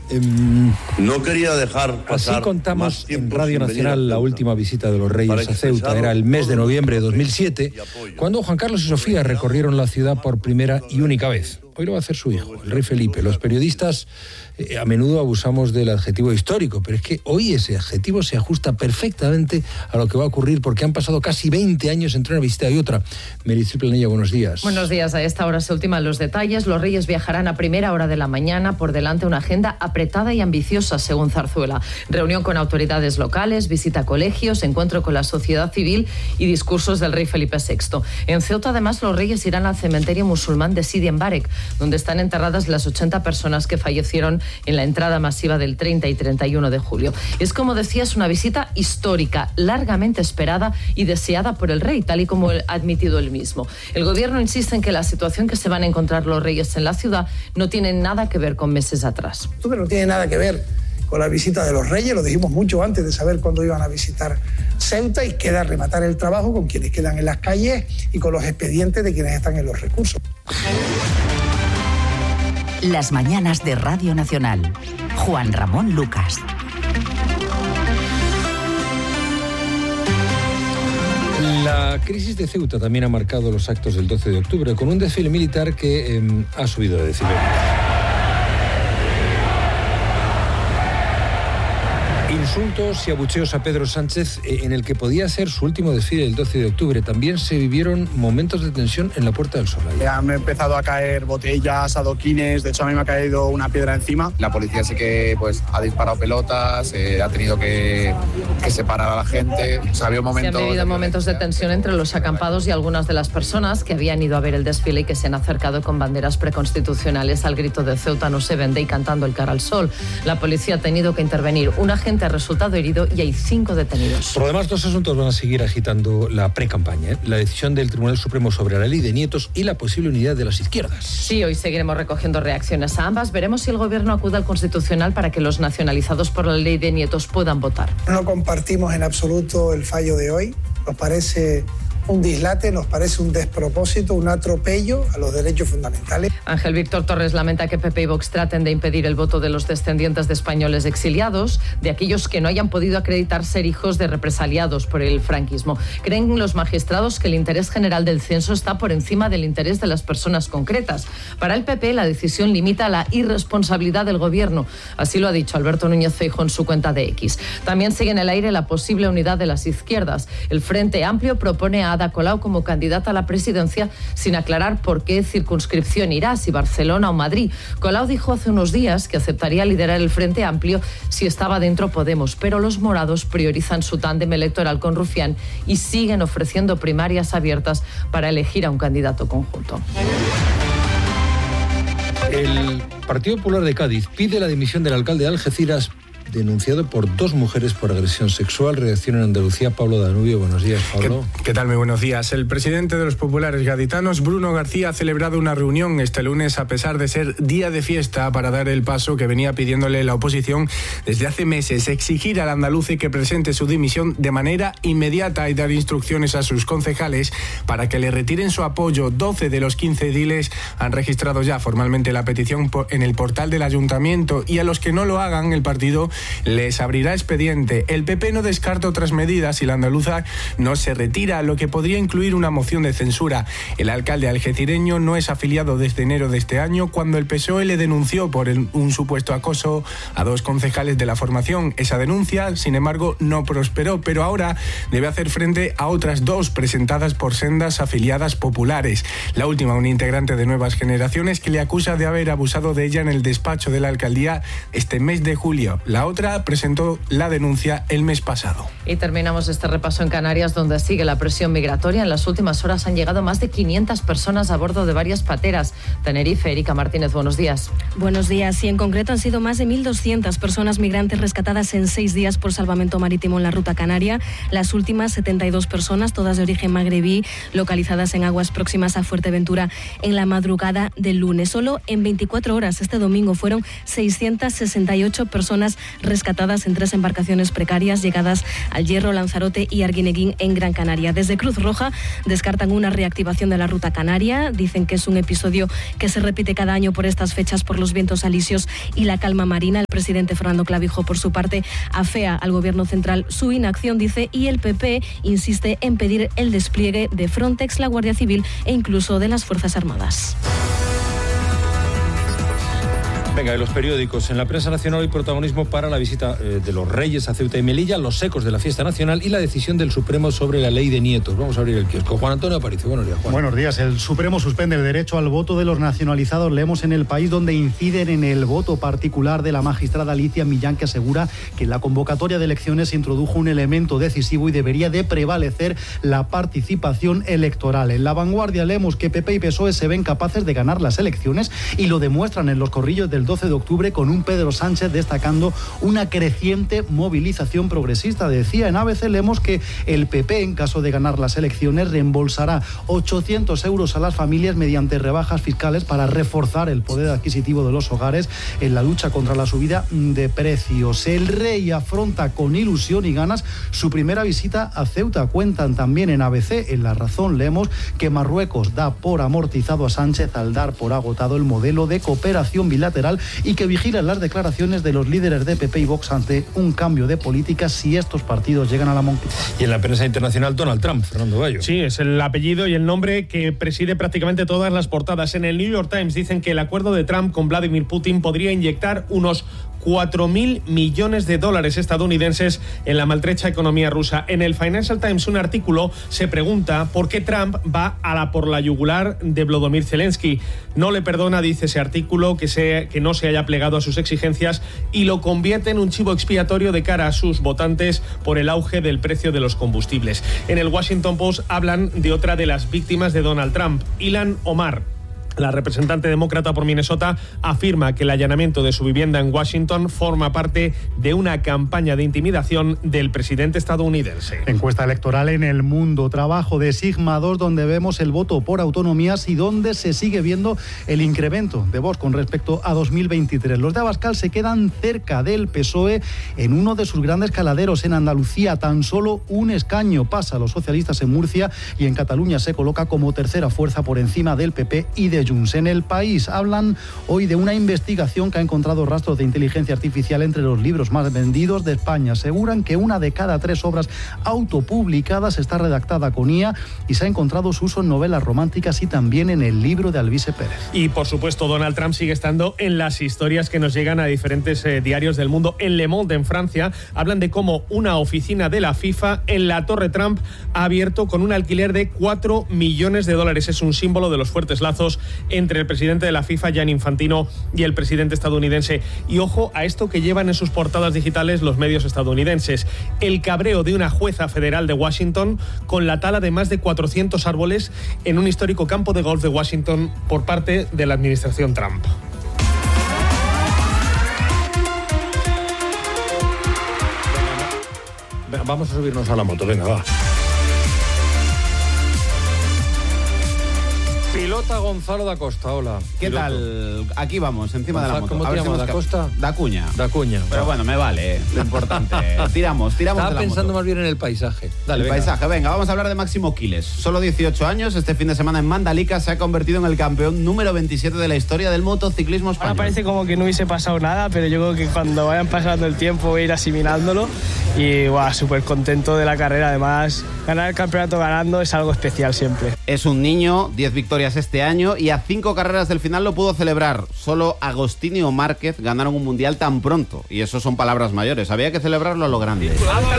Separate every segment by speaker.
Speaker 1: No quería dejar pasar.
Speaker 2: Así contamos en Radio Nacional la última visita de los Reyes a Ceuta. Era el mes de noviembre de 2007, cuando Juan Carlos y Sofía recorrieron la ciudad por primera y única vez. Hoy lo va a hacer su hijo, el rey Felipe. Los periodistas a menudo abusamos del adjetivo histórico, pero es que hoy ese adjetivo se ajusta perfectamente a lo que va a ocurrir, porque han pasado casi 20 años entre una visita y otra. Meritxell Planella, buenos días.
Speaker 3: Buenos días. A esta hora se ultiman los detalles. Los Reyes viajarán a primera hora de la mañana. Por delante una agenda apretada y ambiciosa, según Zarzuela. Reunión con autoridades locales, visita a colegios, encuentro con la sociedad civil y discursos del rey Felipe VI. En Ceuta, además, los Reyes irán al cementerio musulmán de Sidi Mbarek, donde están enterradas las 80 personas que fallecieron en la entrada masiva del 30 y 31 de julio. Es, como decías, una visita histórica, largamente esperada y deseada por el rey, tal y como ha admitido él mismo. El gobierno insiste en que la situación que se van a encontrar los Reyes en la ciudad no tiene nada que ver con meses atrás.
Speaker 4: Esto no tiene nada que ver con la visita de los Reyes, lo dijimos mucho antes de saber cuándo iban a visitar Ceuta, y queda rematar el trabajo con quienes quedan en las calles y con los expedientes de quienes están en los recursos.
Speaker 5: Las mañanas de Radio Nacional. Juan Ramón Lucas.
Speaker 2: La crisis de Ceuta también ha marcado los actos del 12 de octubre, con un desfile militar que ha subido de decibelios. Insultos y abucheos a Pedro Sánchez en el que podía ser su último desfile el 12 de octubre. También se vivieron momentos de tensión en la Puerta del Sol.
Speaker 6: Ya han empezado a caer botellas, adoquines, de hecho a mí me ha caído una piedra encima. La policía sí que ha disparado pelotas, ha tenido que separar a la gente. O sea, había momentos...
Speaker 3: Se han vivido momentos de tensión entre los acampados y algunas de las personas que habían ido a ver el desfile y que se han acercado con banderas preconstitucionales al grito de Ceuta no se vende y cantando el cara al sol. La policía ha tenido que intervenir. Un agente ha resultado herido y hay 5 detenidos.
Speaker 2: Por lo demás, 2 asuntos van a seguir agitando la pre-campaña. La decisión del Tribunal Supremo sobre la ley de nietos y la posible unidad de las izquierdas.
Speaker 3: Sí, hoy seguiremos recogiendo reacciones a ambas. Veremos si el Gobierno acude al Constitucional para que los nacionalizados por la ley de nietos puedan votar.
Speaker 4: No compartimos en absoluto el fallo de hoy. Nos parece un dislate, nos parece un despropósito, un atropello a los derechos fundamentales.
Speaker 3: Ángel Víctor Torres lamenta que PP y Vox traten de impedir el voto de los descendientes de españoles exiliados, de aquellos que no hayan podido acreditar ser hijos de represaliados por el franquismo. Creen los magistrados que el interés general del censo está por encima del interés de las personas concretas. Para el PP, la decisión limita la irresponsabilidad del Gobierno. Así lo ha dicho Alberto Núñez Feijóo en su cuenta de X. También sigue en el aire la posible unidad de las izquierdas. El Frente Amplio propone a Ada Colau como candidata a la presidencia sin aclarar por qué circunscripción irá, si Barcelona o Madrid. Colau dijo hace unos días que aceptaría liderar el Frente Amplio si estaba dentro Podemos, pero los morados priorizan su tándem electoral con Rufián y siguen ofreciendo primarias abiertas para elegir a un candidato conjunto.
Speaker 2: El Partido Popular de Cádiz pide la dimisión del alcalde de Algeciras, denunciado por 2 mujeres por agresión sexual. Redacción en Andalucía, Pablo Danubio. Buenos días, Pablo.
Speaker 7: ¿Qué tal? Muy buenos días. El presidente de los populares gaditanos, Bruno García, ha celebrado una reunión este lunes a pesar de ser día de fiesta para dar el paso que venía pidiéndole la oposición desde hace meses: exigir al andaluce que presente su dimisión de manera inmediata y dar instrucciones a sus concejales para que le retiren su apoyo. 12 de los 15 ediles han registrado ya formalmente la petición en el portal del ayuntamiento, y a los que no lo hagan, el partido les abrirá expediente. El PP no descarta otras medidas si la andaluza no se retira, lo que podría incluir una moción de censura. El alcalde algecireño no es afiliado desde enero de este año, cuando el PSOE le denunció por un supuesto acoso a 2 concejales de la formación. Esa denuncia, sin embargo, no prosperó, pero ahora debe hacer frente a otras 2 presentadas por sendas afiliadas populares. La última, un integrante de Nuevas Generaciones, que le acusa de haber abusado de ella en el despacho de la alcaldía este mes de julio. La otra presentó la denuncia el mes pasado.
Speaker 3: Y terminamos este repaso en Canarias, donde sigue la presión migratoria. En las últimas horas han llegado más de 500 personas a bordo de varias pateras. Tenerife, Erika Martínez, buenos días.
Speaker 8: Buenos días. Y en concreto han sido más de 1.200 personas migrantes rescatadas en 6 días por salvamento marítimo en la ruta canaria. Las últimas 72 personas, todas de origen magrebí, localizadas en aguas próximas a Fuerteventura en la madrugada del lunes. Solo en 24 horas este domingo fueron 668 personas rescatadas en 3 embarcaciones precarias llegadas al Hierro, Lanzarote y Arguineguín en Gran Canaria. Desde Cruz Roja descartan una reactivación de la ruta canaria. Dicen que es un episodio que se repite cada año por estas fechas por los vientos alisios y la calma marina. El presidente Fernando Clavijo, por su parte, afea al Gobierno central su inacción, dice, y el PP insiste en pedir el despliegue de Frontex, la Guardia Civil e incluso de las Fuerzas Armadas.
Speaker 2: Venga, de los periódicos. En la prensa nacional hay protagonismo para la visita de los Reyes a Ceuta y Melilla, los ecos de la fiesta nacional y la decisión del Supremo sobre la ley de nietos. Vamos a abrir el kiosco. Juan Antonio Aparicio, buenos días, Juan.
Speaker 1: Buenos días. El Supremo suspende el derecho al voto de los nacionalizados. Leemos en El País, donde inciden en el voto particular de la magistrada Alicia Millán, que asegura que en la convocatoria de elecciones se introdujo un elemento decisivo y debería de prevalecer la participación electoral. En La Vanguardia leemos que PP y PSOE se ven capaces de ganar las elecciones y lo demuestran en los corrillos del 12 de octubre con un Pedro Sánchez destacando una creciente movilización progresista. Decía en ABC, leemos que el PP, en caso de ganar las elecciones, reembolsará 800 euros a las familias mediante rebajas fiscales para reforzar el poder adquisitivo de los hogares en la lucha contra la subida de precios. El Rey afronta con ilusión y ganas su primera visita a Ceuta. Cuentan también en ABC, en La Razón, leemos que Marruecos da por amortizado a Sánchez al dar por agotado el modelo de cooperación bilateral y que vigilan las declaraciones de los líderes de PP y Vox ante un cambio de política si estos partidos llegan a la Moncloa.
Speaker 2: Y en la prensa internacional, Donald Trump, Fernando Gallo.
Speaker 9: Sí, es el apellido y el nombre que preside prácticamente todas las portadas. En el New York Times dicen que el acuerdo de Trump con Vladimir Putin podría inyectar unos 4.000 millones de dólares estadounidenses en la maltrecha economía rusa. En el Financial Times, un artículo se pregunta por qué Trump va por la yugular de Volodymyr Zelensky. No le perdona, dice ese artículo, que no se haya plegado a sus exigencias y lo convierte en un chivo expiatorio de cara a sus votantes por el auge del precio de los combustibles. En el Washington Post hablan de otra de las víctimas de Donald Trump, Ilhan Omar. La representante demócrata por Minnesota afirma que el allanamiento de su vivienda en Washington forma parte de una campaña de intimidación del presidente estadounidense.
Speaker 1: Encuesta electoral en El Mundo, trabajo de Sigma 2, donde vemos el voto por autonomías y donde se sigue viendo el incremento de Vox con respecto a 2023. Los de Abascal se quedan cerca del PSOE en uno de sus grandes caladeros. En Andalucía tan solo un escaño pasa a los socialistas en Murcia y en Cataluña se coloca como tercera fuerza por encima del PP y de Junts. En El País hablan hoy de una investigación que ha encontrado rastros de inteligencia artificial entre los libros más vendidos de España. Aseguran que 1 de cada 3 obras autopublicadas está redactada con IA y se ha encontrado su uso en novelas románticas y también en el libro de Alvise Pérez.
Speaker 9: Y por supuesto, Donald Trump sigue estando en las historias que nos llegan a diferentes diarios del mundo. En Le Monde, en Francia, hablan de cómo una oficina de la FIFA en la Torre Trump ha abierto con un alquiler de 4 millones de dólares. Es un símbolo de los fuertes lazos entre el presidente de la FIFA, Gianni Infantino, y el presidente estadounidense. Y ojo a esto que llevan en sus portadas digitales los medios estadounidenses: el cabreo de una jueza federal de Washington con la tala de más de 400 árboles en un histórico campo de golf de Washington por parte de la administración Trump.
Speaker 2: Vamos a subirnos a la moto, venga, va. Pilota Gonzalo da Costa, hola.
Speaker 10: ¿Qué tal? Aquí vamos, encima de la moto.
Speaker 2: ¿Cómo te llamas, da Costa?
Speaker 10: Da Cuña.
Speaker 2: Da Cuña.
Speaker 10: Pero bueno, me vale, lo importante. Tiramos de la moto.
Speaker 2: Estaba pensando más bien en el paisaje. Dale,
Speaker 10: el paisaje, venga, vamos a hablar de Máximo Quiles. Solo 18 años, este fin de semana en Mandalika se ha convertido en el campeón número 27 de la historia del motociclismo español.
Speaker 11: Ahora parece como que no hubiese pasado nada, pero yo creo que cuando vayan pasando el tiempo voy a ir asimilándolo y súper contento de la carrera. Además, ganar el campeonato ganando es algo especial siempre.
Speaker 10: Es un niño, 10 victorias este año y a 5 carreras del final lo pudo celebrar. Solo Agostini o Márquez ganaron un mundial tan pronto y eso son palabras mayores. Había que celebrarlo a lo grande.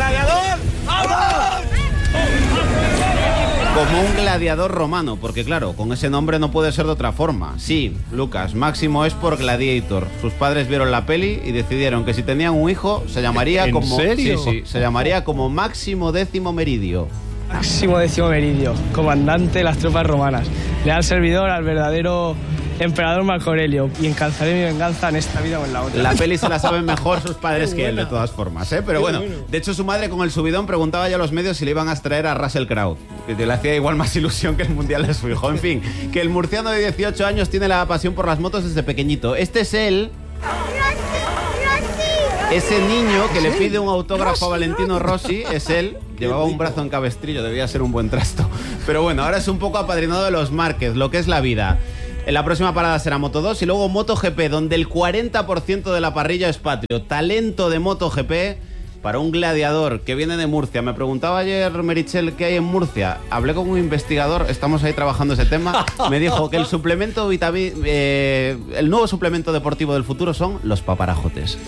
Speaker 10: Como un gladiador romano, porque claro, con ese nombre no puede ser de otra forma. Sí, Lucas, Máximo es por Gladiator. Sus padres vieron la peli y decidieron que si tenían un hijo se llamaría como...
Speaker 2: ¿En serio?
Speaker 10: Sí, se llamaría como Máximo Décimo Meridio.
Speaker 11: Máximo Décimo Meridio, comandante de las tropas romanas, leal servidor al verdadero emperador Marco Aurelio, y alcanzaré mi venganza en esta vida o en la otra.
Speaker 10: La peli se la saben mejor sus padres que él, de todas formas, ¿eh? Pero bueno, de hecho su madre con el subidón preguntaba ya a los medios si le iban a extraer a Russell Crowe, que le hacía igual más ilusión que el mundial de su hijo. En fin, que el murciano de 18 años tiene la pasión por las motos desde pequeñito. Este es él... Ese niño que le pide un autógrafo a Valentino Rossi es él. Llevaba un brazo en cabestrillo, debía ser un buen trasto. Pero bueno, ahora es un poco apadrinado de los Márquez, lo que es la vida. En la próxima parada será Moto2 y luego MotoGP, donde el 40% de la parrilla es patrio. Talento de MotoGP para un gladiador que viene de Murcia. Me preguntaba ayer Merichel qué hay en Murcia. Hablé con un investigador, estamos ahí trabajando ese tema. Me dijo que el suplemento el nuevo suplemento deportivo del futuro son los paparajotes.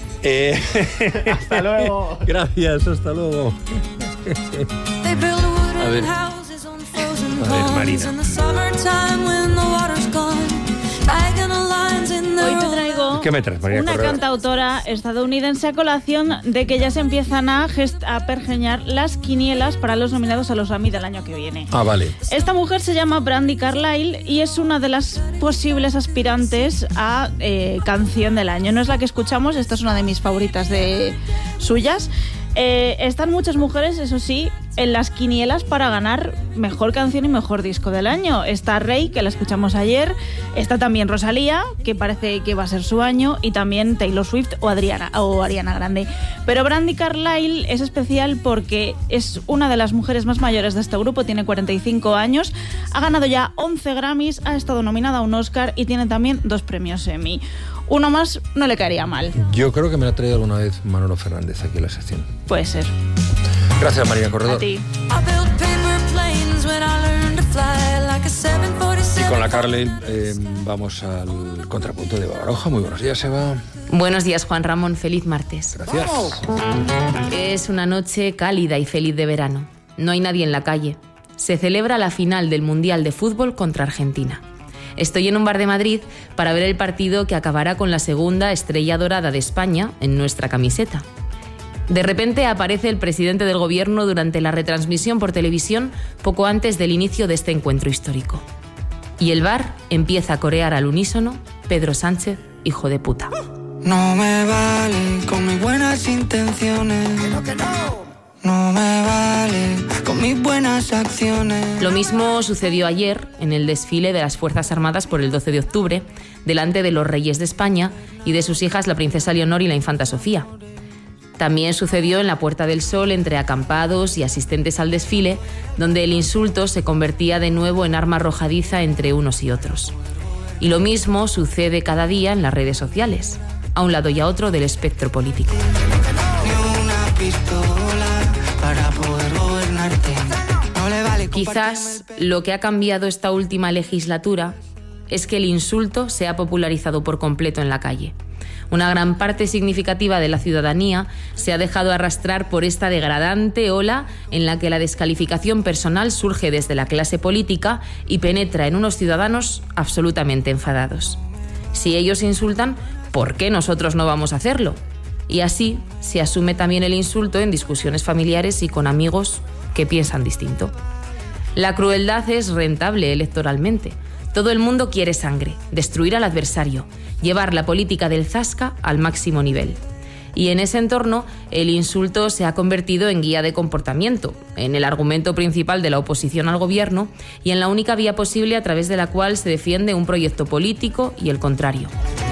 Speaker 10: Hasta luego.
Speaker 2: Gracias, hasta luego. A ver, Marina.
Speaker 12: Hoy te traigo
Speaker 2: ¿Qué me traes, María
Speaker 12: una
Speaker 2: Correa?
Speaker 12: cantautora estadounidense a colación de que ya se empiezan a pergeñar las quinielas para los nominados a los Grammy del año que viene.
Speaker 2: Ah, vale.
Speaker 12: Esta mujer se llama Brandi Carlile y es una de las posibles aspirantes a canción del año. No es la que escuchamos, esta es una de mis favoritas de suyas. Están muchas mujeres, eso sí, en las quinielas para ganar mejor canción y mejor disco del año. Está Rey, que la escuchamos ayer. Está también Rosalía, que parece que va a ser su año. Y también Taylor Swift o Ariana Grande. Pero Brandi Carlile es especial porque es una de las mujeres más mayores de este grupo. Tiene 45 años. Ha ganado ya 11 Grammys. Ha estado nominada a un Oscar y tiene también 2 premios Emmy. Uno más no le caería mal.
Speaker 2: Yo creo que me lo ha traído alguna vez Manolo Fernández aquí en la sección.
Speaker 12: Puede ser.
Speaker 2: Gracias, María Corredor.
Speaker 12: A ti.
Speaker 2: Y con la Carlile vamos al contrapunto de Eva Baroja. Muy buenos días, Eva.
Speaker 13: Buenos días, Juan Ramón. Feliz martes.
Speaker 2: Gracias.
Speaker 13: Es una noche cálida y feliz de verano. No hay nadie en la calle. Se celebra la final del Mundial de Fútbol contra Argentina. Estoy en un bar de Madrid para ver el partido que acabará con la segunda estrella dorada de España en nuestra camiseta. De repente aparece el presidente del gobierno durante la retransmisión por televisión poco antes del inicio de este encuentro histórico. Y el bar empieza a corear al unísono Pedro Sánchez, hijo de puta.
Speaker 14: No me vale con mis buenas intenciones. No me vale con mis buenas acciones.
Speaker 13: Lo mismo sucedió ayer en el desfile de las Fuerzas Armadas por el 12 de octubre, delante de los reyes de España y de sus hijas la princesa Leonor y la infanta Sofía. También sucedió en la Puerta del Sol entre acampados y asistentes al desfile, donde el insulto se convertía de nuevo en arma arrojadiza entre unos y otros. Y lo mismo sucede cada día en las redes sociales, a un lado y a otro del espectro político.
Speaker 14: Para poder gobernarte. No le vale.
Speaker 13: Quizás lo que ha cambiado esta última legislatura es que el insulto se ha popularizado por completo en la calle. Una gran parte significativa de la ciudadanía se ha dejado arrastrar por esta degradante ola en la que la descalificación personal surge desde la clase política y penetra en unos ciudadanos absolutamente enfadados. Si ellos insultan, ¿por qué nosotros no vamos a hacerlo? Y así se asume también el insulto en discusiones familiares y con amigos que piensan distinto. La crueldad es rentable electoralmente. Todo el mundo quiere sangre, destruir al adversario, llevar la política del zasca al máximo nivel. Y en ese entorno, el insulto se ha convertido en guía de comportamiento, en el argumento principal de la oposición al gobierno y en la única vía posible a través de la cual se defiende un proyecto político y el contrario.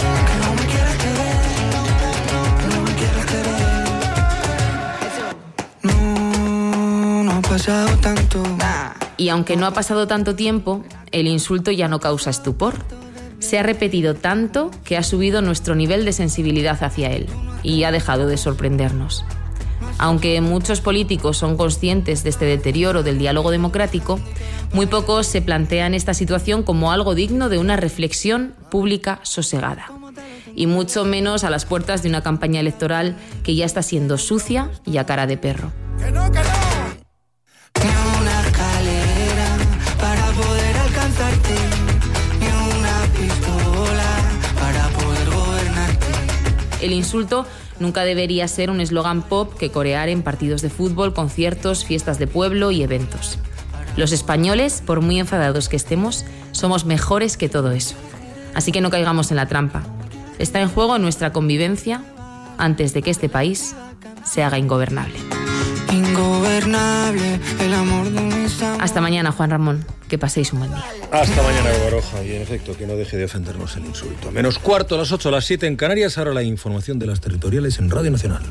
Speaker 14: Pasado tanto.
Speaker 13: Y aunque no ha pasado tanto tiempo, el insulto ya no causa estupor. Se ha repetido tanto que ha subido nuestro nivel de sensibilidad hacia él y ha dejado de sorprendernos. Aunque muchos políticos son conscientes de este deterioro del diálogo democrático, muy pocos se plantean esta situación como algo digno de una reflexión pública sosegada. Y mucho menos a las puertas de una campaña electoral que ya está siendo sucia y a cara de perro.
Speaker 14: ¡Que no, que no! Ni una escalera para poder alcanzarte, ni una pistola para poder gobernarte.
Speaker 13: El insulto nunca debería ser un eslogan pop que corear en partidos de fútbol, conciertos, fiestas de pueblo y eventos. Los españoles, por muy enfadados que estemos, somos mejores que todo eso. Así que no caigamos en la trampa. Está en juego nuestra convivencia antes de que este país se haga ingobernable.
Speaker 14: ingobernable, el amor de mis amores.
Speaker 13: Hasta mañana, Juan Ramón. Que paséis un buen día.
Speaker 2: Hasta mañana, Baroja. Y en efecto, que no deje de ofendernos el insulto. -4, a las 8, a las 7 en Canarias. Ahora la información de las territoriales en Radio Nacional.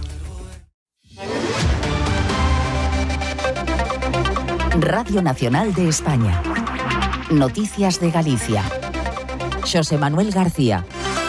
Speaker 5: Radio Nacional de España. Noticias de Galicia. José Manuel García.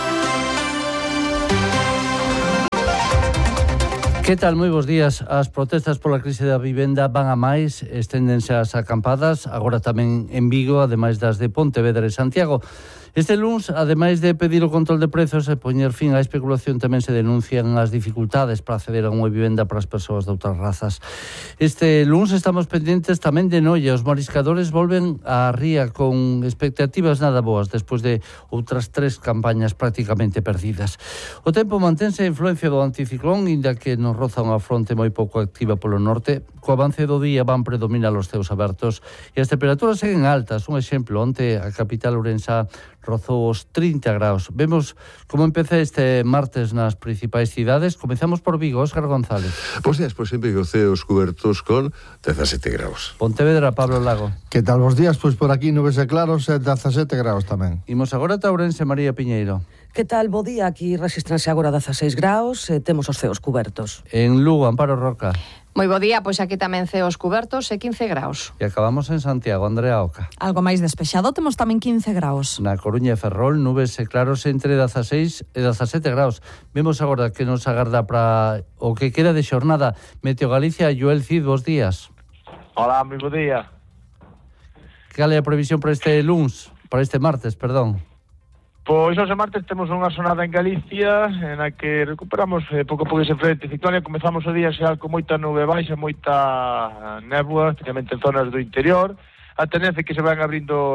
Speaker 15: Que tal? Moi bons días. As protestas pola crise da vivenda van a máis, esténdense as acampadas, agora tamén en Vigo, ademais das de Pontevedra e Santiago. Este luns, ademais de pedir o control de prezos e poñer fin á especulación, tamén se denuncian as dificultades para acceder a unha vivenda para as persoas de outras razas. Este luns estamos pendentes tamén de Noia. Os mariscadores volven á ría con expectativas nada boas despois de outras 3 campañas prácticamente perdidas. O tempo mantense a influencia do anticiclón, inda que nos roza unha fronte moi pouco activa polo norte. Co avance do día van predominar os ceos abertos e as temperaturas seguen altas. Un exemplo, onte a capital ourensá rozou os 30 graus. Vemos como empeza este martes nas principais cidades. Comezamos por Vigo, Óscar González.
Speaker 16: Bos días, pois en Vigo ceos cubertos con 17 graus.
Speaker 15: Pontevedra, Pablo Lago.
Speaker 17: Que tal, bos días? Pois por aquí nubes e claros e 17 graus tamén.
Speaker 15: Imos agora a Ourense, María Piñeiro.
Speaker 18: Que tal, bo día? Aquí registranse agora 16 graus e temos os ceos cubertos.
Speaker 15: En Lugo, Amparo Roca.
Speaker 19: Moi bo día, pois aquí tamén ceos cubertos e 15 graus.
Speaker 15: E acabamos en Santiago, Andrea Oca.
Speaker 20: Algo máis despexado, temos tamén 15 graus.
Speaker 15: Na Coruña e Ferrol, nubes e claros entre 16 e 17 graus. Vemos agora que nos agarda para o que queda de xornada. Meteo Galicia, Joel Cid, bos días.
Speaker 21: Hola, moi bo día.
Speaker 15: Cal é a previsión para este luns? Para este martes, perdón.
Speaker 21: Pois hoxe martes temos unha xornada en Galicia en a que recuperamos pouco a pouco ese frente ciclónico. Comezamos o día xa con moita nube baixa, moita néboa, especialmente en zonas do interior. A tendencia que se van abrindo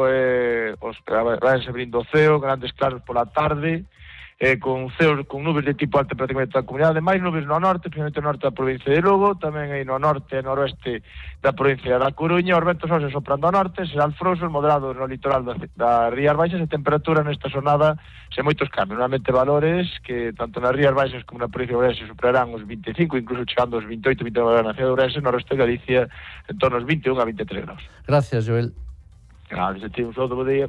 Speaker 21: o ceo, grandes claros pola tarde, con ceos, con nubes de tipo alto prácticamente toda a comunidade, máis nubes no norte, especialmente no norte da provincia de Lugo, tamén aí no norte e noroeste da provincia da Coruña. Os ventos hoxe soprando ao norte, será alfrosos, moderados no litoral das Rías Baixas e temperatura nesta xornada sen moitos cambios. Normalmente valores que tanto nas Rías Baixas como na provincia de Ourense superarán os 25, incluso chegando aos 28, 29 graus na cidade de Ourense, no resto de Galicia en torno aos 21 a 23 graus.
Speaker 15: Gracias, Joel.
Speaker 21: Gracias a ti, un saludo, bo día.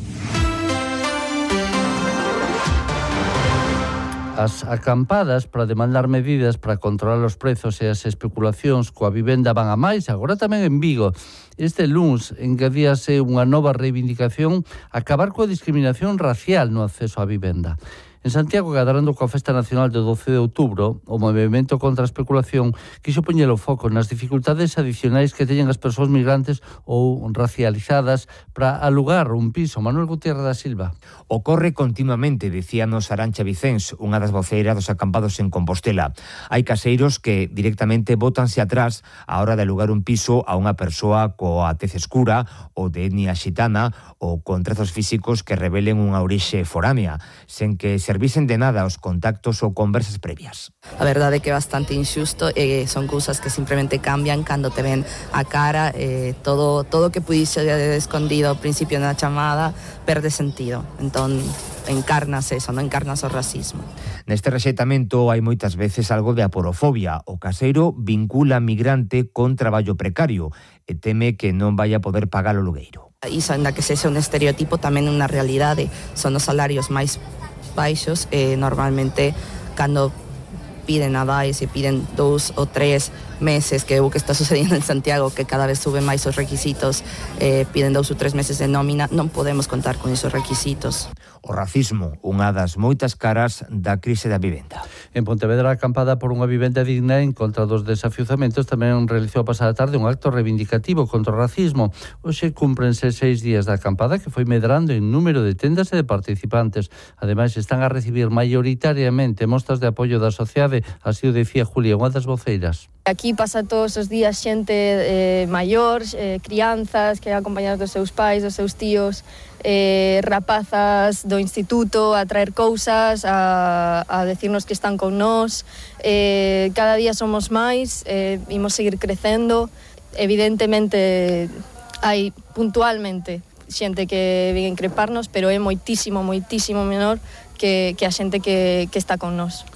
Speaker 15: As acampadas para demandar medidas para controlar os prezos e as especulacións coa vivenda van a máis, agora tamén en Vigo. Este luns engadíase unha nova reivindicación, acabar coa discriminación racial no acceso á vivenda. En Santiago, agarrando coa Festa Nacional do 12 de outubro, o movimento contra a especulación quixo poñer o foco nas dificultades adicionais que teñen as persoas migrantes ou racializadas para alugar un piso. Manuel Gutiérrez da Silva.
Speaker 22: Ocorre continuamente, dicíanos Arantxa Vicens, unha das voceiras dos acampados en Compostela. Hai caseiros que directamente bótanse atrás á hora de alugar un piso a unha persoa coa tez escura ou de etnia xitana ou con trazos físicos que revelen unha orixe foránea, sen que servisen de nada os contactos ou conversas previas.
Speaker 23: A verdade é que é bastante injusto, son cousas que simplemente cambian cando te ven a cara, todo que pudixe escondido ao principio na chamada perde sentido, entón encarnas eso, non encarnas o racismo.
Speaker 22: Neste rexeitamento hai moitas veces algo de aporofobia. O caseiro vincula a migrante con traballo precario e teme que non vai a poder pagar o alugueiro.
Speaker 23: Iso, ainda que sexa un estereotipo, tamén unha realidade, son os salarios máis baixos, normalmente cando piden avais e piden 2 ou 3 meses, que é o que está sucediendo en Santiago, que cada vez suben máis os requisitos, piden 2 ou 3 meses de nómina, non podemos contar con esos requisitos.
Speaker 22: O racismo, unha das moitas caras da crise da vivenda.
Speaker 15: En Pontevedra, a acampada por unha vivenda digna en contra dos desafiuzamentos tamén realizou a pasada tarde un acto reivindicativo contra o racismo. Hoxe cúmprense 6 días da acampada que foi medrando en número de tendas e de participantes. Ademais, están a recibir maioritariamente mostras de apoio da sociedade, así o decía Julia, unha das voceiras.
Speaker 24: Aquí pasa todos os días xente maior, crianzas que acompañadas dos seus pais, dos seus tíos, rapazas do instituto a traer cousas, a decirnos que están con nós. Cada día somos máis, imos seguir crecendo. Evidentemente hai puntualmente xente que ven increparnos, pero é moitísimo menor que a xente que está con nós.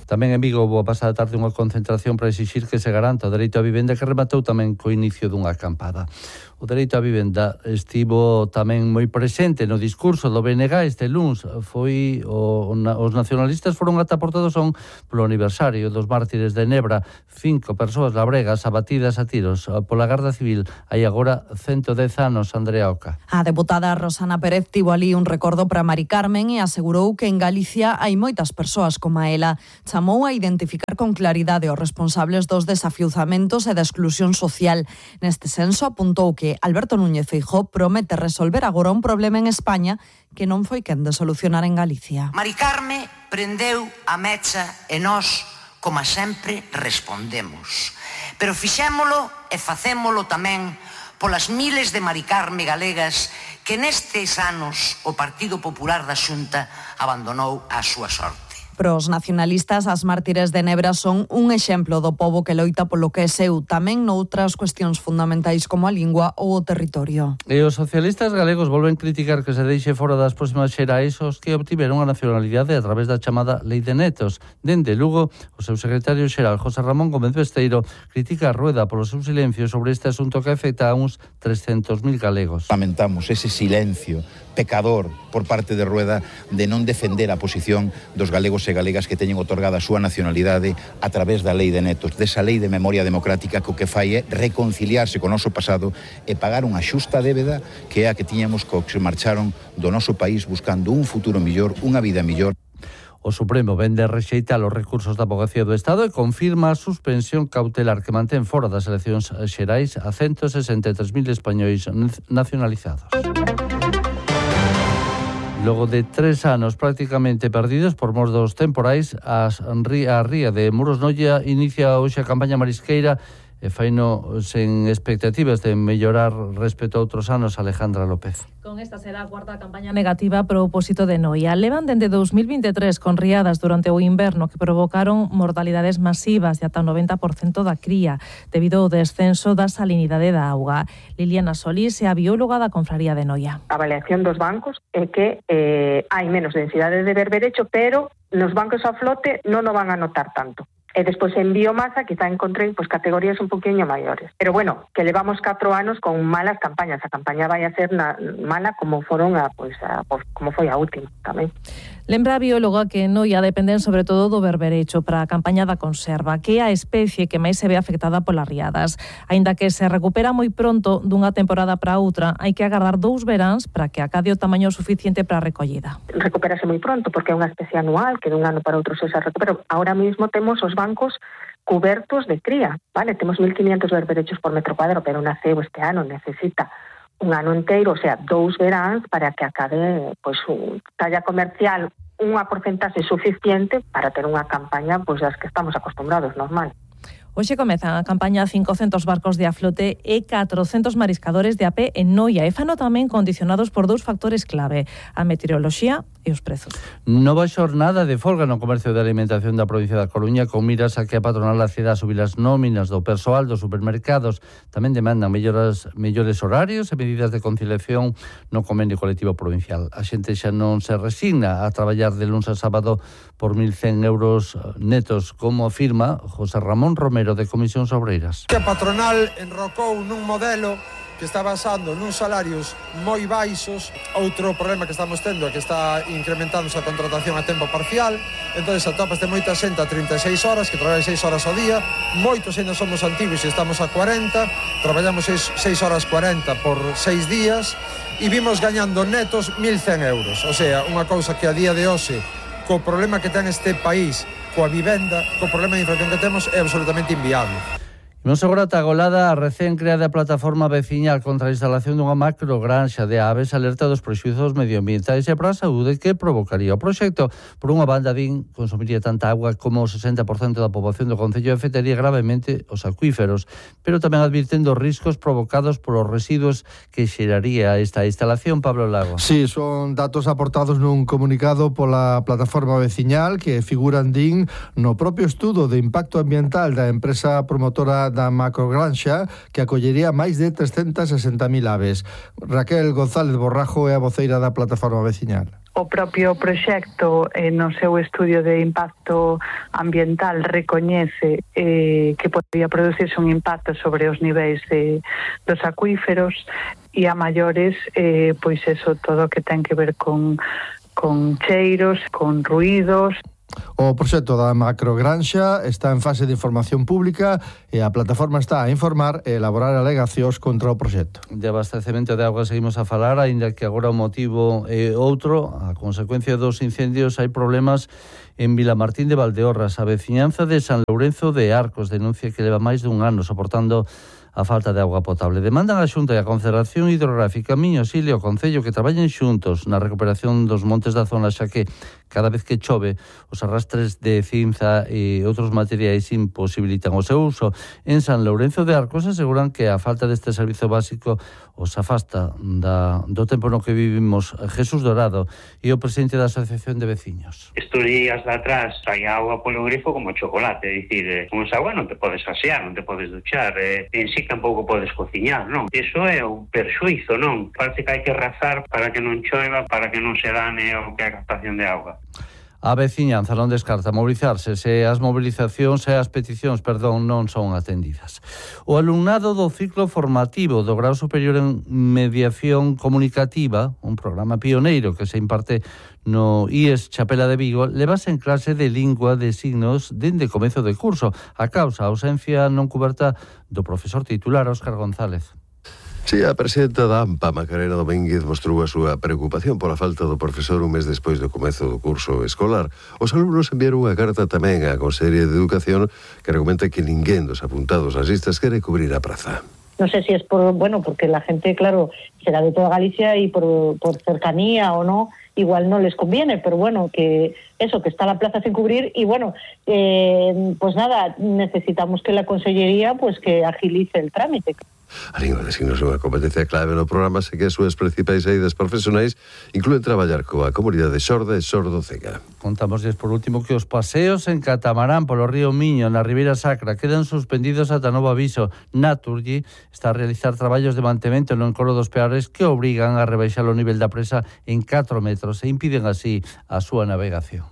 Speaker 15: Tamén en Vigo houve a pasada tarde unha concentración para exixir que se garanta o dereito á vivenda, que rematou tamén co inicio dunha acampada. O dereito á vivenda estivo tamén moi presente no discurso do BNG este luns. Os nacionalistas foron ata Porto do Son polo aniversario dos mártires de Nebra. 5 persoas labregas abatidas a tiros pola Garda Civil hai agora 110 anos. Andrea Oca.
Speaker 20: A deputada Rosana Pérez tivo ali un recordo para Mari Carmen e asegurou que en Galicia hai moitas persoas como ela. Chamou a identificar con claridade os responsables dos desafiuzamentos e da exclusión social. Neste senso apuntou que Alberto Núñez Feijóo promete resolver agora un problema en España que non foi quen de solucionar en Galicia.
Speaker 3: Mari Carme prendeu a mecha e nós, como sempre, respondemos. Pero fixémolo e facémolo tamén polas miles de Mari Carme galegas que nestes anos o Partido Popular da Xunta abandonou a súa sorte.
Speaker 20: Para os nacionalistas, as mártires de Nebra son un exemplo do pobo que loita polo que é seu, tamén noutras cuestións fundamentais como a lingua ou o territorio.
Speaker 15: E os socialistas galegos volven criticar que se deixe fora das próximas xerais os que obtiveron a nacionalidade a través da chamada Lei de Netos. Dende Lugo, o seu secretario xeral, José Ramón Gómez Besteiro, critica a Rueda polo seu silencio sobre este asunto que afecta a uns 300.000 galegos.
Speaker 4: Lamentamos ese silencio pecador por parte de Rueda de non defender a posición dos galegos e galegas que teñen otorgada a súa nacionalidade a través da Lei de Netos, desa Lei de Memoria Democrática que o que fai é reconciliarse co noso pasado e pagar unha xusta débeda que é a que tiñamos cos que marcharon do noso país buscando un futuro mellor, unha vida mellor.
Speaker 15: O Supremo vende rexeitar os recursos da Abogacía do Estado e confirma a suspensión cautelar que mantén fora das eleccións xerais a 163.000 españois nacionalizados. Logo de 3 anos prácticamente perdidos por mor dos temporais, a ría de Muros Noia inicia hoxe a campaña marisqueira e faino sen expectativas de mellorar respecto a outros anos. Alejandra López.
Speaker 6: Con esta será a cuarta campaña negativa pro opósito de Noia. Levan dende 2023 con riadas durante o inverno que provocaron mortalidades masivas de ata o 90% da cría debido ao descenso da salinidade da auga. Liliana Solís é a bióloga da Confraría de Noia.
Speaker 7: A avaliación dos bancos é que hai menos densidade de berberecho, pero nos bancos a flote non o van a notar tanto. E despois en biomasa quizá encontrei categorías un poquinho maiores. Pero bueno, que levamos 4 anos con malas campañas. A campaña vai a ser mala como foron como foi a última tamén.
Speaker 6: Lembra a bióloga que Noia dependen sobre todo do berberecho para a campaña da conserva, que é a especie que máis se ve afectada polas riadas. Aínda que se recupera moi pronto dunha temporada para outra, hai que agardar 2 veráns para que acade o tamaño suficiente para a recollida.
Speaker 7: Recupérase moi pronto porque é unha especie anual que dun ano para outro se recupera. Ahora mismo temos os bancos cubertos de cría, vale? Temos 1.500 berberechos por metro cuadrado, pero naceu este ano, necesita un ano inteiro, o sea, 2 veráns para que acabe talla comercial unha porcentaxe suficiente para ter unha campaña das que estamos acostumbrados, normal.
Speaker 6: Hoxe comezan a campaña 500 barcos de aflote e 400 mariscadores de a pé en Noia, e fano tamén condicionados por 2 factores clave, a meteoroloxía e os prezos.
Speaker 15: Nova xornada de folga no comercio de alimentación da provincia da Coruña con miras a que a patronal acceda a subir as nóminas do persoal dos supermercados. Tamén demandan mellores horarios e medidas de conciliación no convenio colectivo provincial. A xente xa non se resigna a traballar de luns a sábado por 1.100 euros netos, como afirma José Ramón Romero de Comisións Obreiras.
Speaker 25: Que a patronal enrocou nun modelo que está basando nuns salarios moi baixos. Outro problema que estamos tendo é que está incrementándose a contratación a tempo parcial, entón atopas de moita xente a 36 horas, que traballa 6 horas ao día, moitos ainda somos antigos e estamos a 40, traballamos 6 horas 40 por 6 días e vimos gañando netos 1.100 euros, o sea, unha cousa que a día de hoxe, co problema que ten este país, coa vivenda, co problema de inflación que temos, é absolutamente inviable.
Speaker 15: Non se agora tagolada a recén creada plataforma veciñal contra a instalación dunha macrogranxa de aves alerta dos prexuizos medioambientais e para a saúde que provocaría o proxecto. Por unha banda, din, consumiría tanta agua como o 60% da poboación do concello e afectaría gravemente os acuíferos, pero tamén advirtendo riscos provocados polos residuos que xeraría esta instalación. Pablo Lago.
Speaker 17: Sí, son datos aportados nun comunicado pola plataforma veciñal que figuran, din, no propio estudo de impacto ambiental da empresa promotora da macrogranxa que acollería máis de 360.000 aves. Raquel González Borrajo é a voceira da plataforma veciñal.
Speaker 1: O propio proxecto no seu estudio de impacto ambiental recoñece que podría producirse un impacto sobre os niveis dos acuíferos e a maiores, pois eso, todo o que ten que ver con cheiros, con ruídos.
Speaker 17: O proxecto da macrogranxa está en fase de información pública e a plataforma está a informar e elaborar alegacións contra o proxecto.
Speaker 15: De abastecemento de auga seguimos a falar, aínda que agora o motivo é outro. A consecuencia dos incendios hai problemas en Vilamartín de Valdeorras. A veciñanza de San Lourenzo de Arcos denuncia que leva máis dun ano soportando a falta de auga potable. Demandan a Xunta e a Confederación Hidrográfica Miños e o Concello que traballen xuntos na recuperación dos montes da zona, xa que cada vez que chove os arrastres de cinza e outros materiais imposibilitan o seu uso. En San Lourenzo de Arcos aseguran que a falta deste servizo básico os afasta do tempo no que vivimos. Jesús Dorado e o presidente da Asociación de Veciños.
Speaker 8: Estos días de atrás saía agua polo grifo como chocolate, é dicir, con esa agua non te podes asear, non te podes duchar, en sí tampouco podes cociñar, non? Iso é un perxuízo, non? Parece que hai que rezar para que non choiva, para que non se dane o que é a captación de auga.
Speaker 15: A veciñanza non descarta mobilizarse se as mobilizacións e as peticións, non son atendidas. O alumnado do ciclo formativo do Grao Superior en Mediación Comunicativa, un programa pioneiro que se imparte no IES Chapela de Vigo, levase en clase de lingua de signos dende comezo de curso, a causa a ausencia non cuberta do profesor titular Óscar González.
Speaker 16: Si, a presidenta da AMPA, Macarena Domínguez, mostrou a súa preocupación pola falta do profesor un mes despois do comezo do curso escolar. Os alumnos enviaron unha carta tamén á Consellería de Educación que argumenta que ninguén dos apuntados ás listas quere cubrir a praza.
Speaker 9: No sé si es porque la gente, claro, será de toda Galicia y por cercanía o no, igual no les conviene, pero bueno, que está la plaza sin cubrir y bueno, pues nada, necesitamos que la Consellería pues que agilice el trámite.
Speaker 16: A lingua de signos é unha competencia clave no programa, sei que as súas principais saídas profesionais incluen traballar coa comunidade sorda e sordo-cega.
Speaker 15: Contámosles por último que os paseos en catamarán polo río Miño na Ribeira Sacra quedan suspendidos ata novo aviso. Naturgy está a realizar traballos de mantemento no encoro dos Peares que obrigan a rebaixar o nivel da presa en 4 metros e impiden así a súa navegación.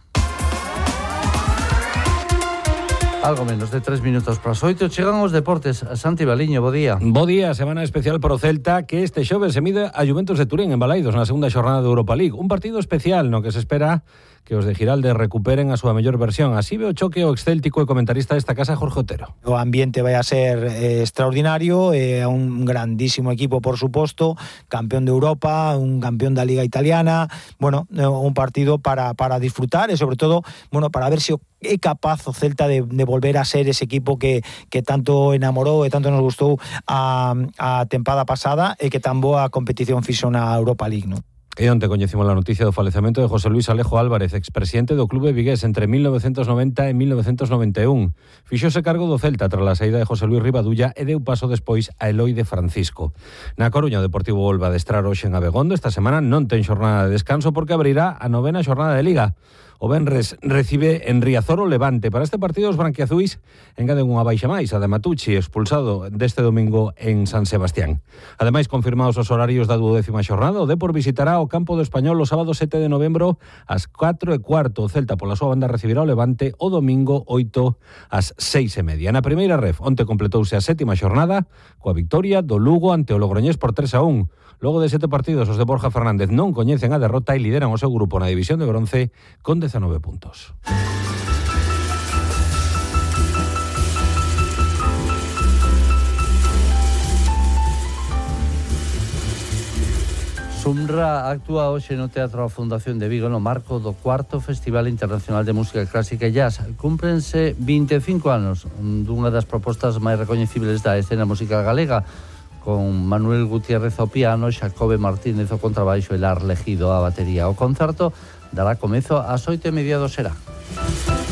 Speaker 15: Algo menos de 3 minutos para as 8. Chegan os deportes. Santi Baliño, bo día.
Speaker 10: Bo día, semana especial pro Celta que este xoves se mide a Juventus de Turín en Balaidos na segunda xornada de Europa League. Un partido especial no que se espera que os de Giralde recuperen a súa mellor versión. Así ve o choque o excéltico e comentarista desta casa, Jorge Otero.
Speaker 11: O ambiente vai a ser extraordinario, un grandísimo equipo, por suposto, campeón de Europa, un campeón da Liga Italiana, bueno, un partido para disfrutar e sobre todo, bueno, para ver se é capaz o Celta de volver a ser ese equipo que tanto enamorou e tanto nos gustou a tempada pasada e que tan boa competición fixo na Europa League, non?
Speaker 10: E onte coñecimos a noticia do falecemento de José Luis Alejo Álvarez, expresidente do clube vigués entre 1990 e 1991. Fixose cargo do Celta tras a saída de José Luis Rivadulla e deu paso despois a Eloi de Francisco. Na Coruña, o Deportivo volve a adestrar hoxe en Abegondo. Esta semana non ten xornada de descanso porque abrirá a 9ª xornada de Liga. O venres recibe en Riazor o Levante. Para este partido os branquiazuis engaden unha baixa máis, a de Matucci, expulsado deste domingo en San Sebastián. Ademais, confirmados os horarios da 12ª xornada, o Depor visitará o campo do Español o sábado 7 de novembro ás 4:15. O Celta pola súa banda recibirá o Levante o domingo 8 ás 6:30. Na primeira ref, onte completouse a 7ª xornada coa victoria do Lugo ante o Logroñés por 3-1. Logo de 7 partidos, os de Borja Fernández non coñecen a derrota e lideran o seu grupo na división de bronce con 19 puntos.
Speaker 15: Sumra actúa hoxe no Teatro da Fundación de Vigo no marco do 4º Festival Internacional de Música Clásica e Jazz. Cúmprense 25 anos dunha das propostas máis recoñecibles da escena musical galega, con Manuel Gutiérrez ao piano, Xacobe Martínez ao contrabaixo e Lar Legido á batería. O concerto dará comezo ás 8:30 do será.